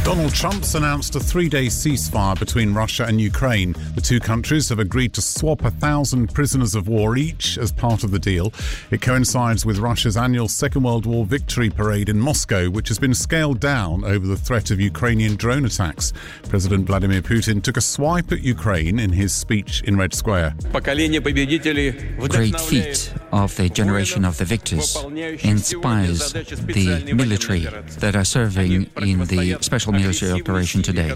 Donald Trump's announced a 3-day ceasefire between Russia and Ukraine. The two countries have agreed to swap 1,000 prisoners of war each as part of the deal. It coincides with Russia's annual Second World War victory parade in Moscow, which has been scaled down over the threat of Ukrainian drone attacks. President Vladimir Putin took a swipe at Ukraine in his speech in Red Square. Great feat of the generation of the victors inspires the military that are serving in the special military operation today.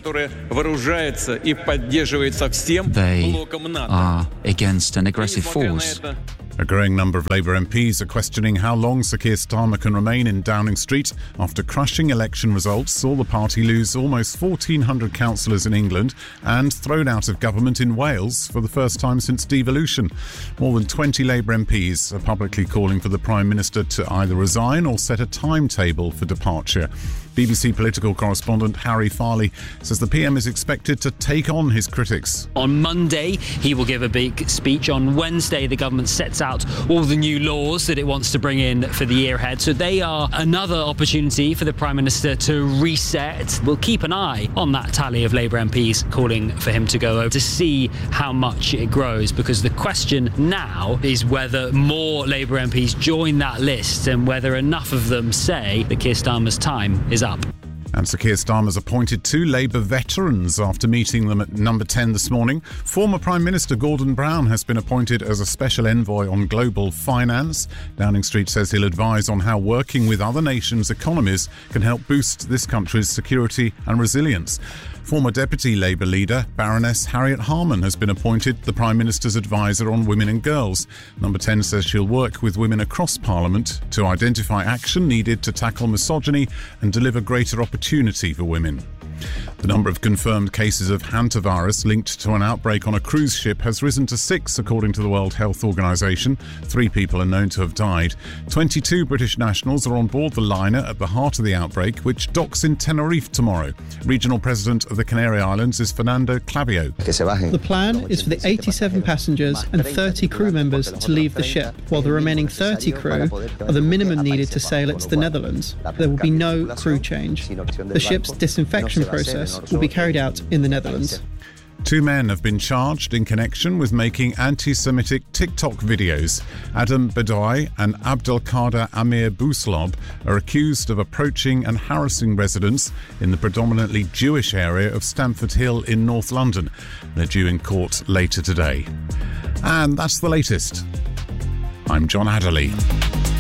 They are against an aggressive force. A growing number of Labour MPs are questioning how long Sir Keir Starmer can remain in Downing Street after crushing election results saw the party lose almost 1,400 councillors in England and thrown out of government in Wales for the first time since devolution. More than 20 Labour MPs are publicly calling for the Prime Minister to either resign or set a timetable for departure. BBC political correspondent Harry Farley says the PM is expected to take on his critics. On Monday, he will give a big speech. On Wednesday, the government sets out all the new laws that it wants to bring in for the year ahead. So they are another opportunity for the Prime Minister to reset. We'll keep an eye on that tally of Labour MPs calling for him to go over to see how much it grows, because the question now is whether more Labour MPs join that list and whether enough of them say that Keir Starmer's time is up. And Sir Keir Starmer's appointed 2 Labour veterans after meeting them at number 10 this morning. Former Prime Minister Gordon Brown has been appointed as a special envoy on global finance. Downing Street says he'll advise on how working with other nations' economies can help boost this country's security and resilience. Former Deputy Labour leader Baroness Harriet Harman has been appointed the Prime Minister's advisor on women and girls. Number 10 says she'll work with women across Parliament to identify action needed to tackle misogyny and deliver greater opportunity for women. The number of confirmed cases of hantavirus linked to an outbreak on a cruise ship has risen to 6, according to the World Health Organization. 3 people are known to have died. 22 British nationals are on board the liner at the heart of the outbreak, which docks in Tenerife tomorrow. Regional President of the Canary Islands is Fernando Clavio. The plan is for the 87 passengers and 30 crew members to leave the ship, while the remaining 30 crew are the minimum needed to sail it to the Netherlands. There will be no crew change. The ship's disinfection process will be carried out in the Netherlands. 2 men have been charged in connection with making anti-Semitic TikTok videos. Adam Bedoy and Abdelkader Amir Bouslob are accused of approaching and harassing residents in the predominantly Jewish area of Stamford Hill in North London. They're due in court later today. And that's the latest. I'm John Adderley.